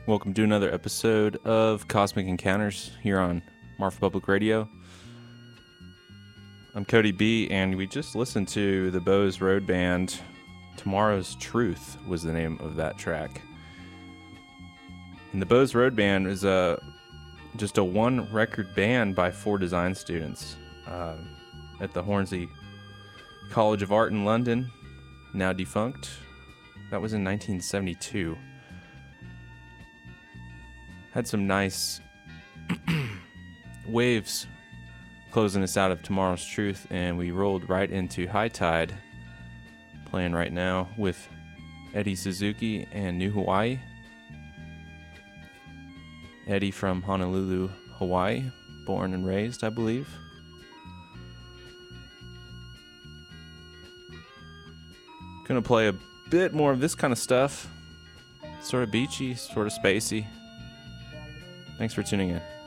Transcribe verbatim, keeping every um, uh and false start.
Welcome to another episode of Cosmic Encounters here on Marfa Public Radio. I'm Cody B, and we just listened to the Bose Road Band. Tomorrow's Truth was the name of that track. And the Bose Road Band is a just a one-record band by four design students uh, at the Hornsey College of Art in London, now defunct. That was in nineteen seventy-two. Had some nice waves closing us out of Tomorrow's Truth, and we rolled right into High Tide, playing right now with Eddie Suzuki and New Hawaii. Eddie from Honolulu, Hawaii, born and raised, I believe. Gonna play a bit more of this kind of stuff. Sort of beachy, sort of spacey. Thanks for tuning in.